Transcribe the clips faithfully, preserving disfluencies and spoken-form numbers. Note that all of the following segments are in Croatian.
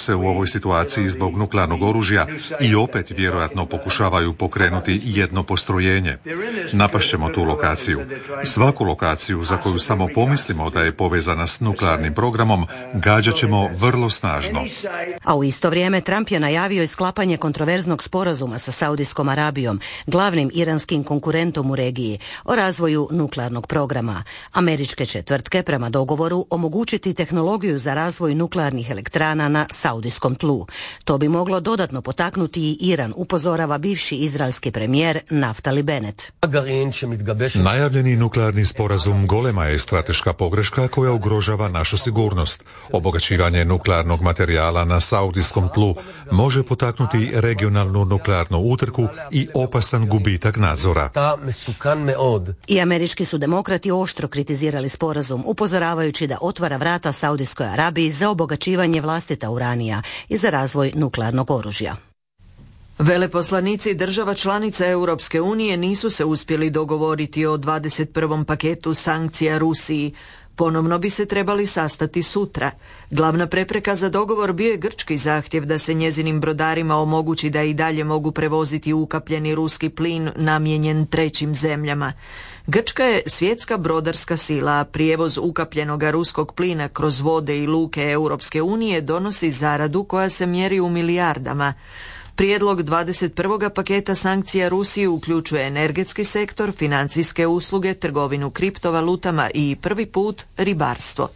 se u ovoj situaciji zbog nuklearnog oružja i opet vjerojatno pokušavaju pokrenuti jedno postrojenje. Napašćemo tu lokaciju. Svaku lokaciju za koju samo pomislimo da je povezana s nuklearnim programom gađat ćemo vrlo snažno. A u isto vrijeme Trump je najavio i sklapanje kontroverznog sporazuma sa Saudijskom Arabijom, glavnim iranskim konkurentom u regiji, o razvoju nuklearnog programa. Američke će tvrtke prema dogovoru omogućiti tehnologiju za razvoj nuklearnih elektrana na saudijskom tlu. To bi moglo dodatno potaknuti i Iran, upozorava bivši izraelski premijer Naftali Bennett. Najavljeni nuklearni sporazum golema je strateška pogreška koja ugrožava našu sigurnost. Obogaćivanje nuklearnog materijala na saudijskom tlu može potaknuti regionalnu nuklearnu utrku i opasan gubitak nadzora. I američki su demokrati oštro kritizirali sporazum, upozoravajući da otvara vrata Saudijskoj Arabiji za obogaćivanje vlastita uranija i za razvoj nuklearnog oružja. Veleposlanici država članica Europske unije nisu se uspjeli dogovoriti o dvadeset prvom paketu sankcija Rusiji. Ponovno bi se trebali sastati sutra. Glavna prepreka za dogovor bio je grčki zahtjev da se njezinim brodarima omogući da i dalje mogu prevoziti ukapljeni ruski plin namijenjen trećim zemljama. Grčka je svjetska brodarska sila, a prijevoz ukapljenoga ruskog plina kroz vode i luke Europske unije donosi zaradu koja se mjeri u milijardama. Prijedlog dvadeset prvog paketa sankcija Rusiji uključuje energetski sektor, financijske usluge, trgovinu kriptovalutama i prvi put ribarstvo.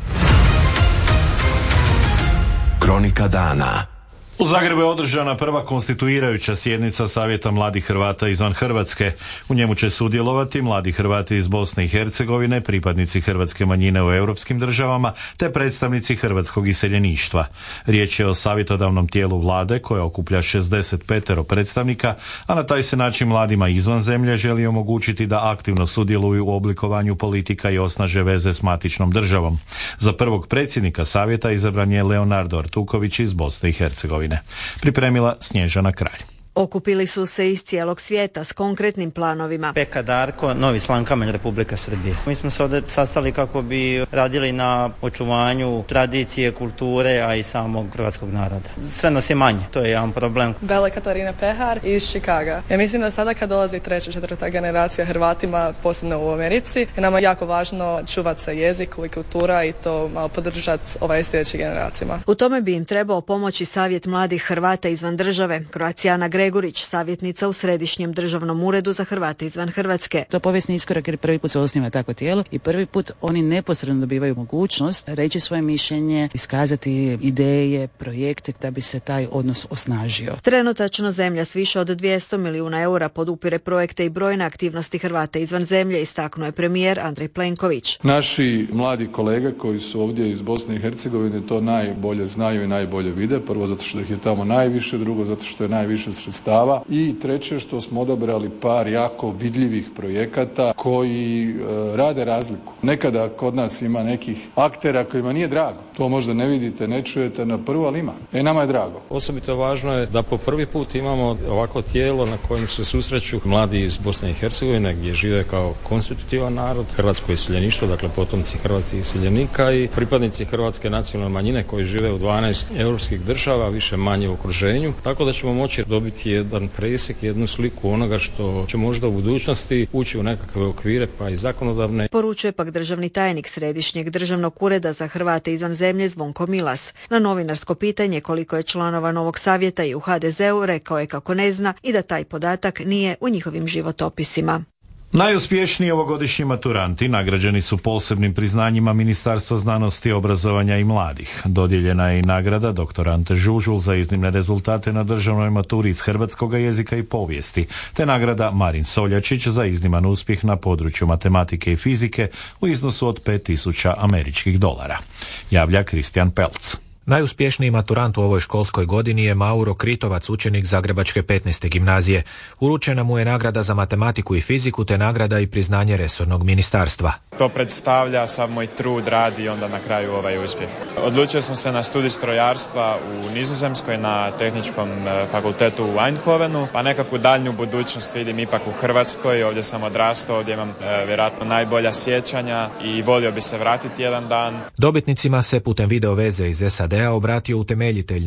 Kronika dana. U Zagrebu je održana prva konstituirajuća sjednica Savjeta mladih Hrvata izvan Hrvatske. U njemu će sudjelovati mladi Hrvati iz Bosne i Hercegovine, pripadnici hrvatske manjine u europskim državama, te predstavnici hrvatskog iseljeništva. Riječ je o savjetodavnom tijelu vlade koje okuplja šezdeset pet predstavnika, a na taj se način mladima izvan zemlje želi omogućiti da aktivno sudjeluju u oblikovanju politika i osnaže veze s matičnom državom. Za prvog predsjednika savjeta izabran je Leonardo Artuković iz Bosne i Hercegovine. Pripremila Snježana Kralj. Okupili su se iz cijelog svijeta s konkretnim planovima. Peka Darko, Novi Slankamen, Republika Srbije. Mi smo se ovdje sastali kako bi radili na očuvanju tradicije, kulture, a i samog hrvatskog naroda. Sve nas je manje, to je jedan problem. Bela Katarina Pehar iz Chicaga. Ja mislim da sada kad dolazi treća, četvrta generacija Hrvatima, posebno u Americi, je nama jako važno čuvati se jezik i kultura i to malo podržati ovaj sljedećim generacijama. U tome bi im trebao pomoći Savjet mladih Hrvata izvan države. Kroacijana Gregorić, savjetnica u Središnjem državnom uredu za Hrvate izvan Hrvatske. To je povijesni iskorak jer prvi put se osniva takvo tijelo i prvi put oni neposredno dobivaju mogućnost reći svoje mišljenje, iskazati ideje, projekte da bi se taj odnos osnažio. Trenutačno zemlja s više od dvjesto milijuna eura podupire projekte i brojne aktivnosti Hrvata izvan zemlje, istaknuo je premijer Andrej Plenković. Naši mladi kolege koji su ovdje iz Bosne i Hercegovine to najbolje znaju i najbolje vide. Prvo zato što ih je tamo najviše, drugo zato što je najviše sredstava i treće što smo odabrali par jako vidljivih projekata koji e, rade razliku. Nekada kod nas ima nekih aktera kojima nije drago. To možda ne vidite, ne čujete na prvu, ali ima. E, nama je drago. Osobito važno je da po prvi put imamo ovako tijelo na kojem se susreću mladi iz Bosne i Hercegovine gdje žive kao konstitutivan narod, hrvatsko iseljeništvo, dakle potomci hrvatskih iseljenika i pripadnici hrvatske nacionalne manjine koji žive u dvanaest europskih država, više manje u okruženju. Tako da ćemo moći dobiti jedan presjek, jednu sliku onoga što će možda u budućnosti ući u nekakve okvire pa i zakonodavne. Poručuje pak državni tajnik Središnjeg državnog ureda za Hrvate izvan zemlje Zvonko Milas. Na novinarsko pitanje koliko je članova novog savjeta i u ha de zeu rekao je kako ne zna i da taj podatak nije u njihovim životopisima. Najuspješniji ovogodišnji maturanti nagrađeni su posebnim priznanjima Ministarstva znanosti, obrazovanja i mladih. Dodijeljena je i nagrada doktor Ante Žužul za iznimne rezultate na državnoj maturi iz hrvatskog jezika i povijesti, te nagrada Marin Soljačić za izniman uspjeh na području matematike i fizike u iznosu od pet tisuća američkih dolara. Javlja Kristijan Pelc. Najuspješniji maturant u ovoj školskoj godini je Mauro Kritovac, učenik Zagrebačke petnaeste gimnazije. Uručena mu je nagrada za matematiku i fiziku te nagrada i priznanje resornog ministarstva. To predstavlja sav moj trud, rad i onda na kraju ovaj uspjeh. Odlučio sam se na studij strojarstva u Nizozemskoj na tehničkom fakultetu u Eindhovenu, pa nekakvu daljnju budućnost vidim ipak u Hrvatskoj. Ovdje sam odrastao, ovdje imam e, vjerojatno najbolja sjećanja i volio bi se vratiti jedan dan. Dobitnicima se putem video veze iz es a de obratio utemeljitelj